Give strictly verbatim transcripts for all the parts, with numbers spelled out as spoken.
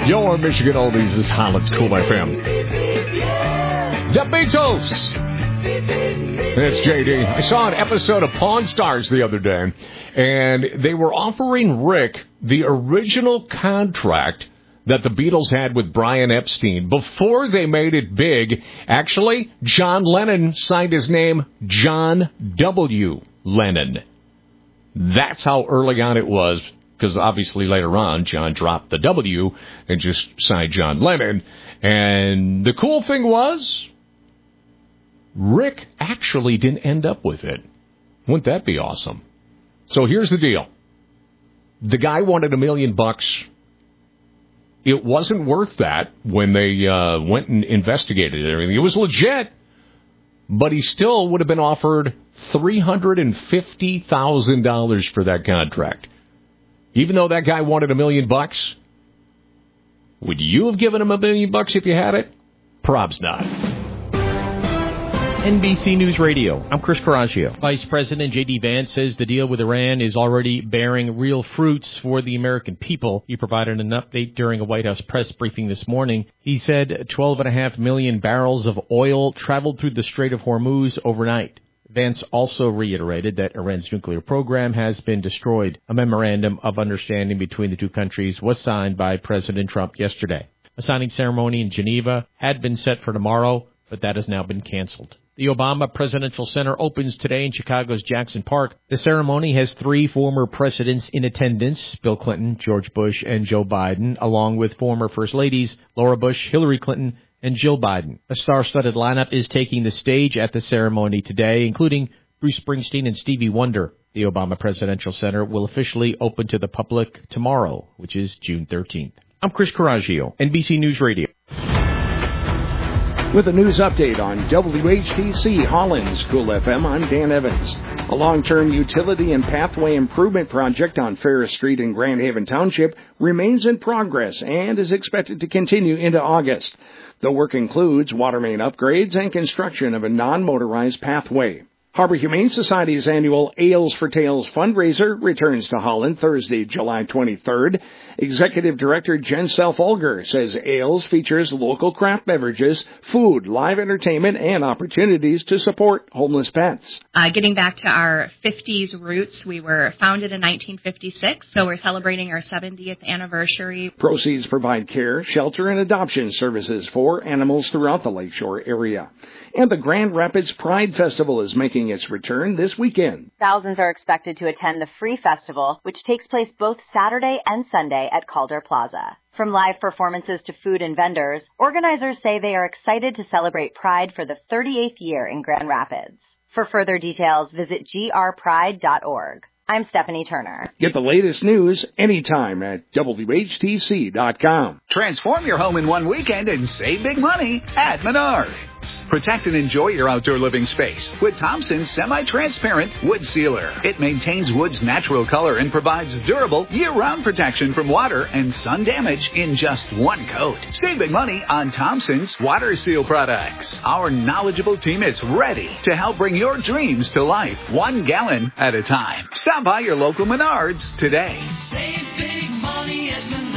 Your Michigan Oldies is Holland's Cool F M. The Beatles. It's J D. I saw an episode of Pawn Stars the other day, and they were offering Rick the original contract that the Beatles had with Brian Epstein before they made it big. Actually, John Lennon signed his name John W. Lennon. That's how early on it was, because obviously later on, John dropped the W and just signed John Lennon. And the cool thing was, Rick actually didn't end up with it. Wouldn't that be awesome? So here's the deal. The guy wanted a million bucks. It wasn't worth that when they uh, went and investigated everything. It was legit, but he still would have been offered three hundred fifty thousand dollars for that contract. Even though that guy wanted a million bucks, would you have given him a million bucks if you had it? Probs not. N B C News Radio, I'm Chris Coraggio. Vice President J D. Vance says the deal with Iran is already bearing real fruits for the American people. He provided an update during a White House press briefing this morning. He said twelve point five million barrels of oil traveled through the Strait of Hormuz overnight. Vance also reiterated that Iran's nuclear program has been destroyed. A memorandum of understanding between the two countries was signed by President Trump yesterday. A signing ceremony in Geneva had been set for tomorrow, but that has now been canceled. The Obama Presidential Center opens today in Chicago's Jackson Park. The ceremony has three former presidents in attendance, Bill Clinton, George Bush, and Joe Biden, along with former First Ladies Laura Bush, Hillary Clinton, and Jill Biden. A star-studded lineup is taking the stage at the ceremony today, including Bruce Springsteen and Stevie Wonder. The Obama Presidential Center will officially open to the public tomorrow, which is June thirteenth. I'm Chris Coraggio, N B C News Radio. With a news update on W H T C Holland's Cool F M, I'm Dan Evans. A long-term utility and pathway improvement project on Ferris Street in Grand Haven Township remains in progress and is expected to continue into August. The work includes water main upgrades and construction of a non-motorized pathway. Harbor Humane Society's annual Ales for Tales fundraiser returns to Holland Thursday, July twenty-third. Executive Director Jen Self-Olger says Ales features local craft beverages, food, live entertainment, and opportunities to support homeless pets. Uh, getting back to our fifties roots, we were founded in nineteen fifty-six, so we're celebrating our seventieth anniversary. Proceeds provide care, shelter, and adoption services for animals throughout the Lakeshore area. And the Grand Rapids Pride Festival is making its return this weekend. Thousands are expected to attend the Free Festival, which takes place both Saturday and Sunday at Calder Plaza. From live performances to food and vendors, organizers say they are excited to celebrate Pride for the thirty-eighth year in Grand Rapids. For further details, visit g r pride dot org. I'm Stephanie Turner. Get the latest news anytime at W H T C dot com. Transform your home in one weekend and save big money at Menards. Protect and enjoy your outdoor living space with Thompson's semi-transparent wood sealer. It maintains wood's natural color and provides durable year-round protection from water and sun damage in just one coat. Save big money on Thompson's water seal products. Our knowledgeable team is ready to help bring your dreams to life, one gallon at a time. Stop by your local Menards today. Save big money at Menards.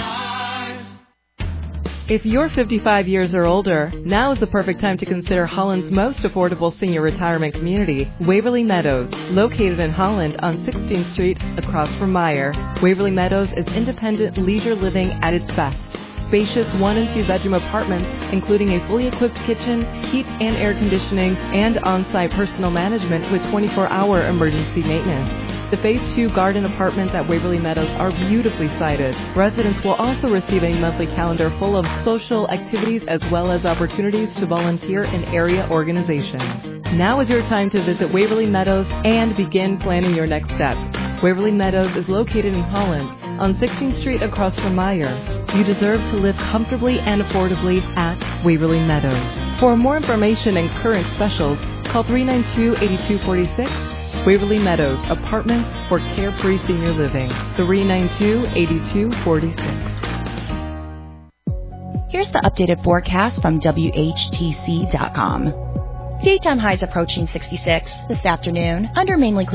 If you're fifty-five years or older, now is the perfect time to consider Holland's most affordable senior retirement community, Waverly Meadows, located in Holland on sixteenth Street across from Meyer. Waverly Meadows is independent leisure living at its best. Spacious one and two bedroom apartments, including a fully equipped kitchen, heat and air conditioning, and on-site personal management with twenty-four hour emergency maintenance. The Phase two garden apartments at Waverly Meadows are beautifully sited. Residents will also receive a monthly calendar full of social activities as well as opportunities to volunteer in area organizations. Now is your time to visit Waverly Meadows and begin planning your next steps. Waverly Meadows is located in Holland on sixteenth Street across from Meyer. You deserve to live comfortably and affordably at Waverly Meadows. For more information and current specials, call three nine two, eight two four six. Waverly Meadows, apartments for carefree senior living. three nine two, eight two four six. Here's the updated forecast from W H T C dot com. Daytime highs approaching sixty-six this afternoon under mainly clear